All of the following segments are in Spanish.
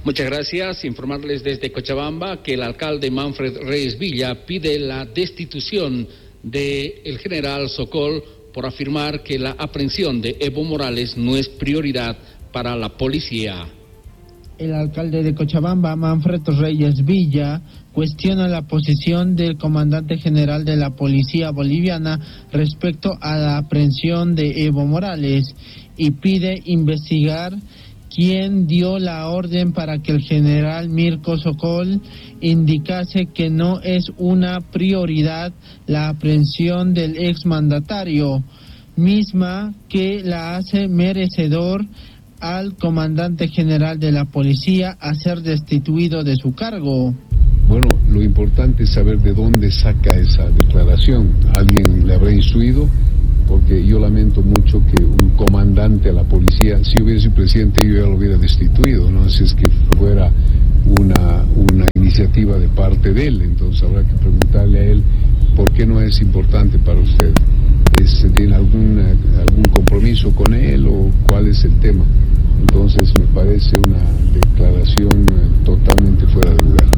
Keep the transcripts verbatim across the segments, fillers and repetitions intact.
Muchas gracias. Informarles desde Cochabamba que el alcalde Manfred Reyes Villa pide la destitución del general Sokol por afirmar que la aprehensión de Evo Morales no es prioridad para la policía. El alcalde de Cochabamba, Manfred Reyes Villa, cuestiona la posición del comandante general de la policía boliviana respecto a la aprehensión de Evo Morales y pide investigar quién dio la orden para que el general Mirko Sokol indicase que no es una prioridad la aprehensión del exmandatario, misma que la hace merecedor al comandante general de la policía a ser destituido de su cargo. Bueno, lo importante es saber de dónde saca esa declaración. ¿Alguien le habrá instruido? Porque yo lamento mucho que un comandante a la policía, si hubiera sido presidente, yo ya lo hubiera destituido, ¿no? Si es que fuera una, una iniciativa de parte de él, entonces habrá que preguntarle a él por qué no es importante para usted. ¿Es, ¿Tiene algún, algún compromiso con él o cuál es el tema? Entonces me parece una declaración totalmente fuera de lugar.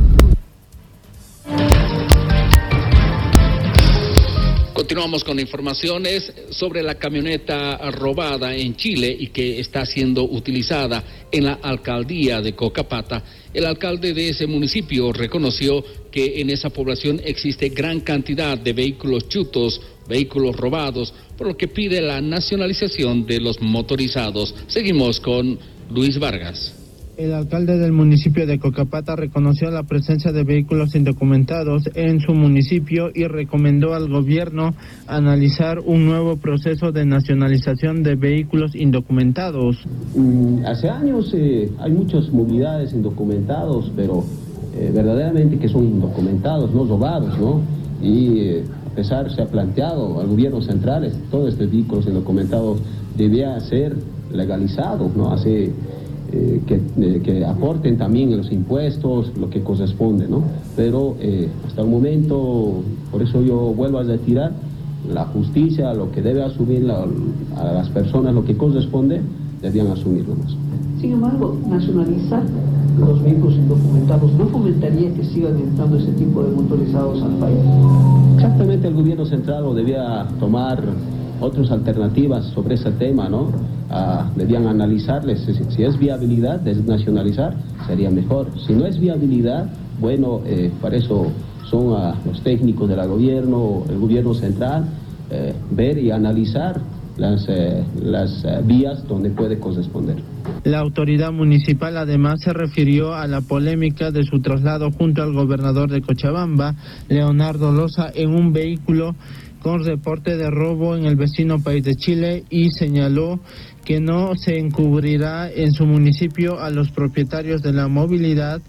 Continuamos con informaciones sobre la camioneta robada en Chile y que está siendo utilizada en la alcaldía de Cocapata. El alcalde de ese municipio reconoció que en esa población existe gran cantidad de vehículos chutos, vehículos robados, por lo que pide la nacionalización de los motorizados. Seguimos con Luis Vargas. El alcalde del municipio de Cocapata reconoció la presencia de vehículos indocumentados en su municipio y recomendó al gobierno analizar un nuevo proceso de nacionalización de vehículos indocumentados. Mm, hace años eh, hay muchas movilidades indocumentados, pero eh, verdaderamente que son indocumentados, no robados, ¿no? Y eh, a pesar se ha planteado al gobierno central, todos estos vehículos indocumentados debían ser legalizados, ¿no? Hace Eh, que, eh, que aporten también los impuestos, lo que corresponde, ¿no? Pero eh, hasta el momento, por eso yo vuelvo a retirar, la justicia, lo que debe asumir la, a las personas, lo que corresponde, debían asumirlo más. Sin embargo, nacionalizar los vehículos indocumentados no fomentaría que sigan entrando ese tipo de motorizados al país. Exactamente, el gobierno central debía tomar otras alternativas sobre ese tema, ¿no? Ah, debían analizarles, si, si es viabilidad de nacionalizar, sería mejor. Si no es viabilidad, bueno, eh, para eso son ah, los técnicos del gobierno, el gobierno central, eh, ver y analizar las, eh, las eh, vías donde puede corresponder. La autoridad municipal además se refirió a la polémica de su traslado junto al gobernador de Cochabamba, Leonardo Loza, en un vehículo con reporte de robo en el vecino país de Chile y señaló que no se encubrirá en su municipio a los propietarios de la movilidad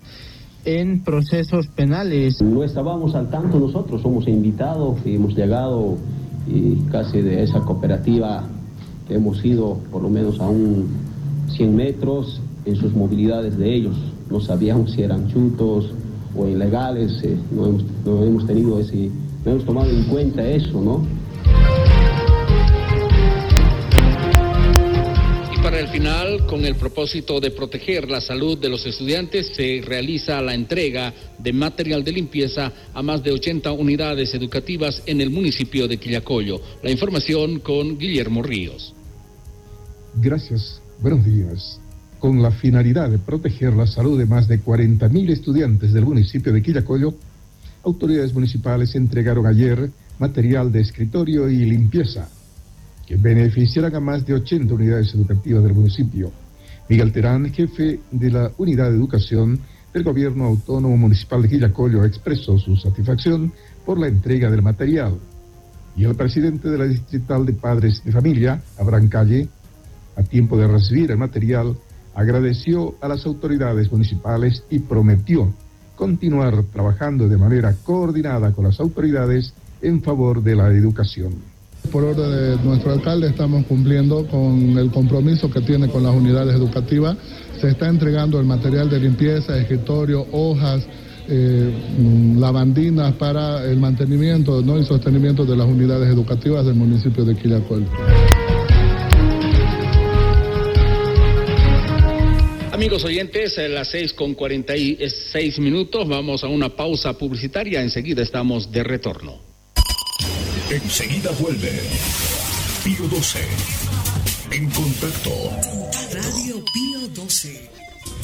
en procesos penales. No estábamos al tanto nosotros, somos invitados y hemos llegado y casi de esa cooperativa que hemos ido por lo menos a un cien metros en sus movilidades de ellos. No sabíamos si eran chutos o ilegales, eh, no, hemos, no hemos tenido ese... No hemos tomado en cuenta eso, ¿no? Y para el final, con el propósito de proteger la salud de los estudiantes, se realiza la entrega de material de limpieza a más de ochenta unidades educativas en el municipio de Quillacollo. La información con Guillermo Ríos. Gracias. Buenos días. Con la finalidad de proteger la salud de más de cuarenta mil estudiantes del municipio de Quillacollo, autoridades municipales entregaron ayer material de escritorio y limpieza que beneficiarán a más de ochenta unidades educativas del municipio. Miguel Terán, jefe de la Unidad de Educación del Gobierno Autónomo Municipal de Quillacollo, expresó su satisfacción por la entrega del material. Y el presidente de la Distrital de Padres de Familia, Abraham Calle, a tiempo de recibir el material, agradeció a las autoridades municipales y prometió continuar trabajando de manera coordinada con las autoridades en favor de la educación. Por orden de nuestro alcalde estamos cumpliendo con el compromiso que tiene con las unidades educativas. Se está entregando el material de limpieza, escritorio, hojas, eh, lavandinas para el mantenimiento, ¿no?, y sostenimiento de las unidades educativas del municipio de Quillacollo. Amigos oyentes, a las seis con cuarenta y seis minutos, vamos a una pausa publicitaria, enseguida estamos de retorno. Enseguida vuelve Pío doce, en contacto. Radio Pío doce.